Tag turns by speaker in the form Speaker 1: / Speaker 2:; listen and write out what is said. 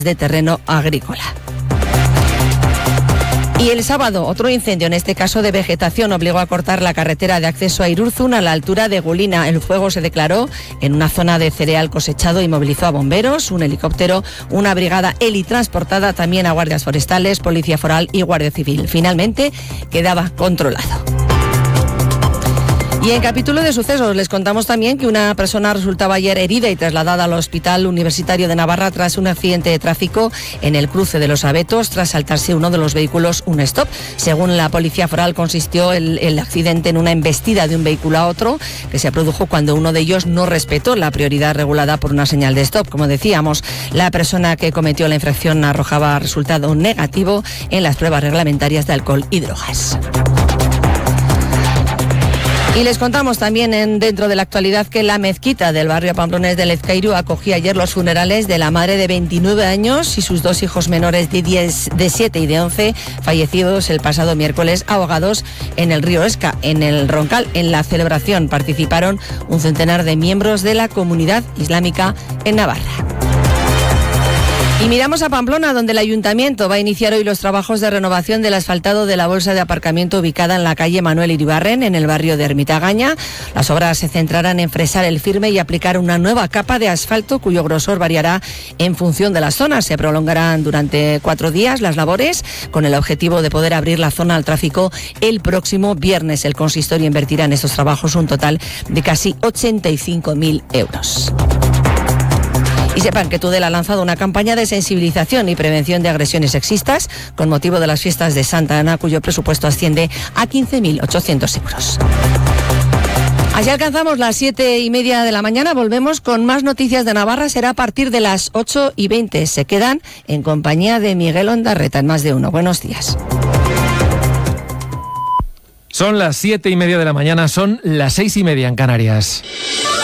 Speaker 1: de terreno agrícola. Y el sábado, otro incendio, en este caso de vegetación, obligó a cortar la carretera de acceso a Irurzun a la altura de Gulina. El fuego se declaró en una zona de cereal cosechado y movilizó a bomberos, un helicóptero, una brigada helitransportada, también a guardias forestales, policía foral y guardia civil. Finalmente quedaba controlado. Y en capítulo de sucesos les contamos también que una persona resultaba ayer herida y trasladada al Hospital Universitario de Navarra tras un accidente de tráfico en el cruce de los Abetos tras saltarse uno de los vehículos un stop. Según la policía foral, consistió el accidente en una embestida de un vehículo a otro que se produjo cuando uno de ellos no respetó la prioridad regulada por una señal de stop. Como decíamos, la persona que cometió la infracción arrojaba resultado negativo en las pruebas reglamentarias de alcohol y drogas. Y les contamos también dentro de la actualidad que la mezquita del barrio pamplonés de Lezcairu acogía ayer los funerales de la madre de 29 años y sus dos hijos menores de 7 y de 11, fallecidos el pasado miércoles ahogados en el río Esca, en el Roncal. En la celebración participaron un centenar de miembros de la comunidad islámica en Navarra. Y miramos a Pamplona, donde el Ayuntamiento va a iniciar hoy los trabajos de renovación del asfaltado de la bolsa de aparcamiento ubicada en la calle Manuel Iribarren, en el barrio de Ermitagaña. Las obras se centrarán en fresar el firme y aplicar una nueva capa de asfalto cuyo grosor variará en función de las zonas. Se prolongarán durante 4 días las labores con el objetivo de poder abrir la zona al tráfico el próximo viernes. El consistorio invertirá en estos trabajos un total de casi 85.000 euros. Y sepan que Tudela ha lanzado una campaña de sensibilización y prevención de agresiones sexistas con motivo de las fiestas de Santa Ana, cuyo presupuesto asciende a 15.800 euros. Así alcanzamos las 7:30 de la mañana. Volvemos con más noticias de Navarra. Será a partir de las 8:20. Se quedan en compañía de Miguel Ondarreta en Más de Uno. Buenos días.
Speaker 2: Son las 7:30 de la mañana, son las 6:30 en Canarias.